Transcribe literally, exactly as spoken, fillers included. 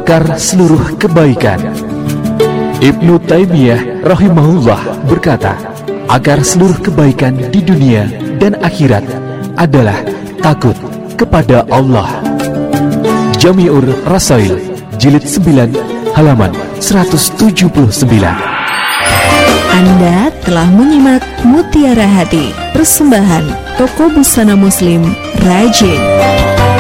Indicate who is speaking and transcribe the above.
Speaker 1: akar seluruh kebaikan. Ibnu Taimiyah rahimahullah berkata, akar seluruh kebaikan di dunia dan akhirat adalah takut kepada Allah. Jami'ur Rasail, jilid sembilan, halaman seratus tujuh puluh sembilan.
Speaker 2: Anda telah menyimak Mutiara Hati, persembahan Toko Busana Muslim Rajin.